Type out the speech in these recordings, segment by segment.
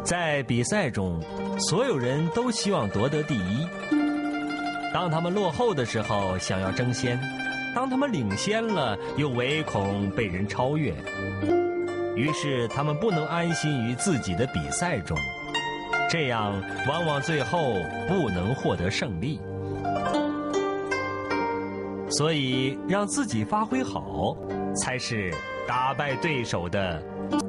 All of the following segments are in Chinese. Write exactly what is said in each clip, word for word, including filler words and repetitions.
在比赛中，所有人都希望夺得第一。当他们落后的时候，想要争先；当他们领先了，又唯恐被人超越。于是，他们不能安心于自己的比赛中，这样往往最后不能获得胜利。所以，让自己发挥好，才是打败对手的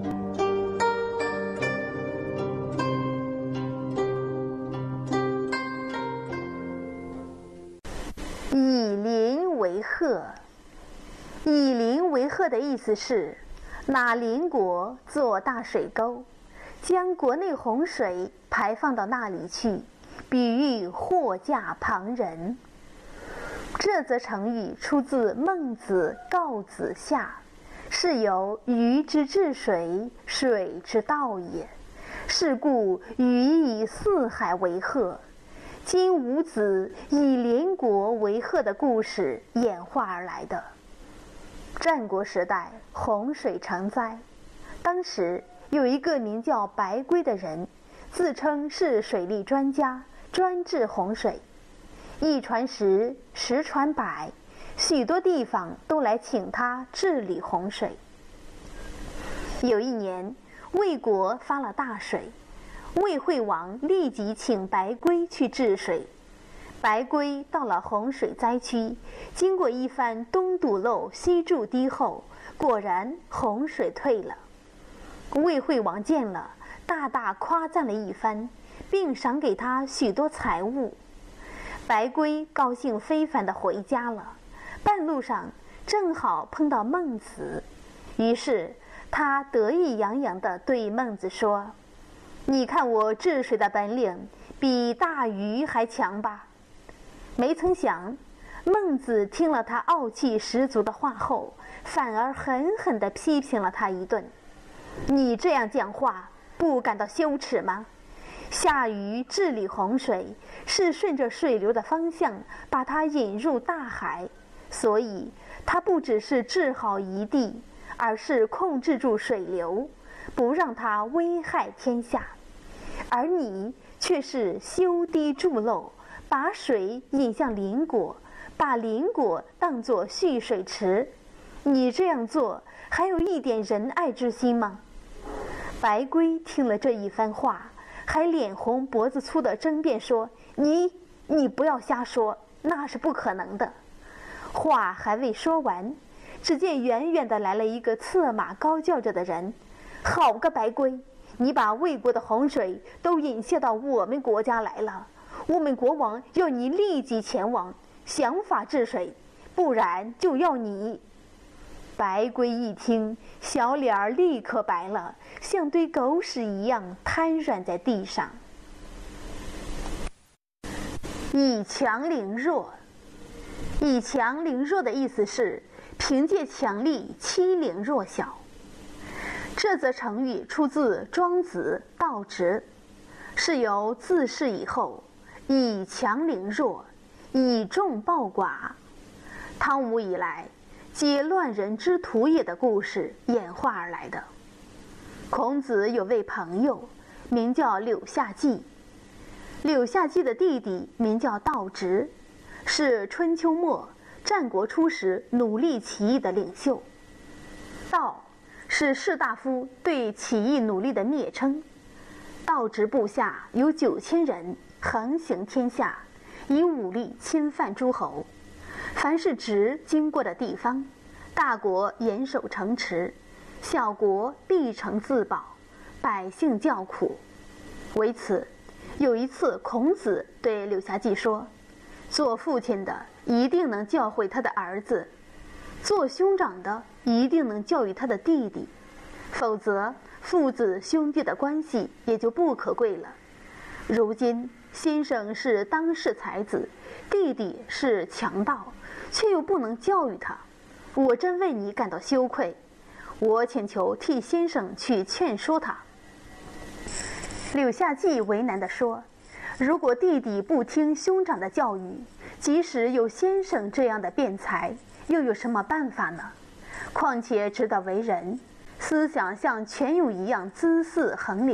以邻为壑。以邻为壑的意思是，拿邻国做大水沟，将国内洪水排放到那里去，比喻祸驾旁人。这则成语出自《孟子·告子下》，是由禹之治水，水之道也。是故禹以四海为壑。今伍子以邻国为壑的故事演化而来的。战国时代洪水成灾，当时有一个名叫白圭的人，自称是水利专家，专治洪水。一传十，十传百，许多地方都来请他治理洪水。有一年，魏国发了大水，魏惠王立即请白圭去治水。白圭到了洪水灾区，经过一番东堵漏西筑堤后，果然洪水退了。魏惠王见了，大大夸赞了一番，并赏给他许多财物。白圭高兴非凡地回家了，半路上正好碰到孟子，于是他得意洋洋地对孟子说：“你看我治水的本领比大禹还强吧？”没曾想，孟子听了他傲气十足的话后，反而狠狠地批评了他一顿：“你这样讲话，不感到羞耻吗？夏禹治理洪水，是顺着水流的方向把它引入大海，所以他不只是治好一地，而是控制住水流，不让它危害天下。而你却是修堤筑漏，把水引向邻国，把邻国当作蓄水池。你这样做，还有一点仁爱之心吗？”白圭听了这一番话，还脸红脖子粗地争辩说：“你你不要瞎说，那是不可能的。”话还未说完，只见远远地来了一个策马高叫着的人：“好个白圭，你把魏国的洪水都引泄到我们国家来了，我们国王要你立即前往，想法治水，不然就要你。”白圭一听，小脸儿立刻白了，像堆狗屎一样瘫软在地上。以强凌弱。以强凌弱的意思是凭借强力欺凌弱小。这则成语出自《庄子·道直》，是由自是以后以强凌弱，以众暴寡，汤武以来皆乱人之徒也的故事演化而来的。孔子有位朋友名叫柳下骥，柳下骥的弟弟名叫道直，是春秋末战国初时努力起义的领袖。道是士大夫对起义努力的蔑称。道直部下有九千人，横行天下，以武力侵犯诸侯。凡是直经过的地方，大国严守城池，小国必城自保，百姓叫苦。为此，有一次孔子对柳下骥说：“做父亲的一定能教诲他的儿子，做兄长的一定能教育他的弟弟，否则父子兄弟的关系也就不可贵了。如今先生是当世才子，弟弟是强盗，却又不能教育他，我真为你感到羞愧。我请求替先生去劝说他。”柳下骥为难地说：“如果弟弟不听兄长的教育，即使有先生这样的辩才，又有什么办法呢？况且知道为人，思想像泉涌一样恣肆横流。